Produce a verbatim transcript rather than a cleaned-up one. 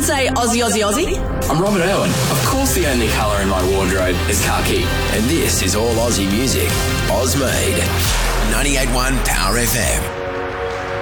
would say Aussie, Aussie, Aussie. I'm Robert Irwin. Of course the only colour in my wardrobe is khaki. And this is all Aussie music. Oz made. ninety-eight point one Power F M.